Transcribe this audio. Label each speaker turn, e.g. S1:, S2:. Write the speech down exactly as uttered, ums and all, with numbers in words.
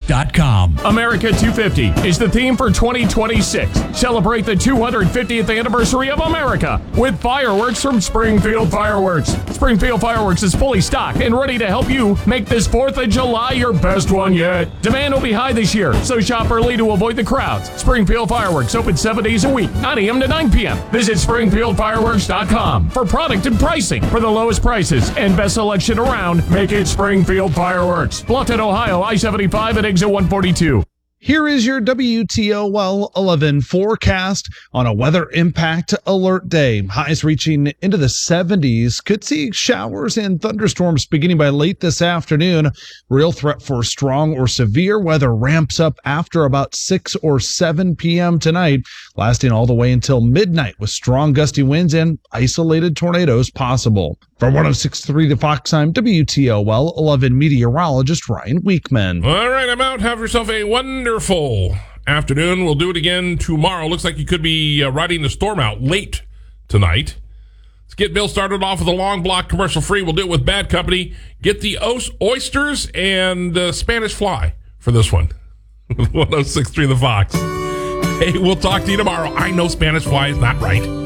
S1: dot com.
S2: America two fifty is the theme for twenty twenty-six. Celebrate the two hundred fiftieth anniversary of America with fireworks from Springfield Fireworks. Springfield Fireworks is fully stocked and ready to help you make this fourth of July your best one yet. Demand will be high this year, so shop early to avoid the crowds. Springfield Fireworks open seven days a week, nine a.m. to nine p.m. Visit springfield fireworks dot com for product and pricing. For the lowest prices and best selection around, make it Springfield Fireworks. Bluffton, Ohio, I seventy-five at exit one forty-two.
S3: Here is your W T O L eleven forecast on a weather impact alert day. Highs reaching into the seventies. Could see showers and thunderstorms beginning by late this afternoon. Real threat for strong or severe weather ramps up after about six or seven p.m. tonight, lasting all the way until midnight with strong gusty winds and isolated tornadoes possible. For one oh six point three The Fox, I'm W T O L eleven meteorologist Ryan Weekman.
S4: All right, I'm out. Have yourself a wonderful afternoon. We'll do it again tomorrow. Looks like you could be uh, riding the storm out late tonight. Let's get Bill started off with a long block commercial free. We'll do it with Bad Company. Get the os- oysters and uh, Spanish fly for this one. one oh six point three The Fox. Hey, we'll talk to you tomorrow. I know Spanish fly is not right.